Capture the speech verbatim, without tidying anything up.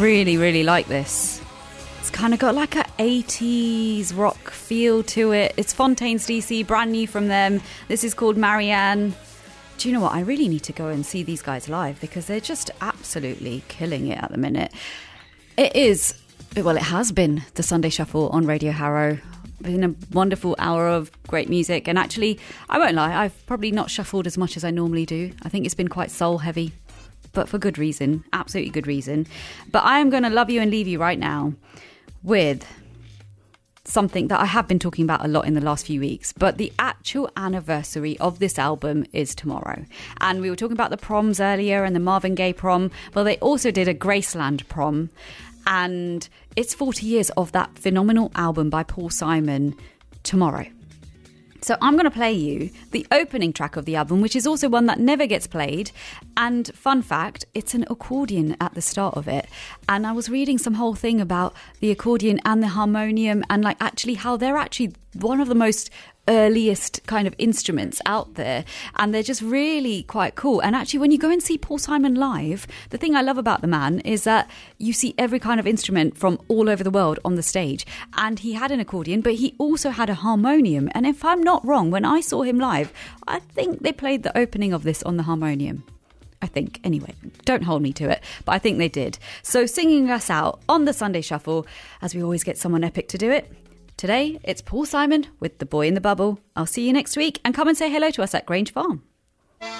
really, really like this. It's kind of got like a eighties rock feel to it. It's Fontaines D C, brand new from them. This is called Marianne. Do you know what? I really need to go and see these guys live because they're just absolutely killing it at the minute. It is, well, it has been the Sunday Shuffle on Radio Harrow. Been a wonderful hour of great music. And actually, I won't lie, I've probably not shuffled as much as I normally do. I think it's been quite soul heavy, but for good reason. Absolutely good reason. But I am going to love you and leave you right now with something that I have been talking about a lot in the last few weeks, but the actual anniversary of this album is tomorrow. And we were talking about the proms earlier and the Marvin Gaye prom. Well, they also did a Graceland prom, and it's forty years of that phenomenal album by Paul Simon tomorrow. So I'm going to play you the opening track of the album, which is also one that never gets played. And fun fact, it's an accordion at the start of it. And I was reading some whole thing about the accordion and the harmonium and like actually how they're actually one of the most earliest kind of instruments out there, and they're just really quite cool. And actually, when you go and see Paul Simon live, the thing I love about the man is that you see every kind of instrument from all over the world on the stage. And he had an accordion, but he also had a harmonium. And if I'm not wrong, when I saw him live, I think they played the opening of this on the harmonium. I think. Anyway, don't hold me to it, but I think they did. So singing us out on the Sunday Shuffle, as we always get someone epic to do it. Today, it's Paul Simon with The Boy in the Bubble. I'll see you next week, and come and say hello to us at Grange Farm.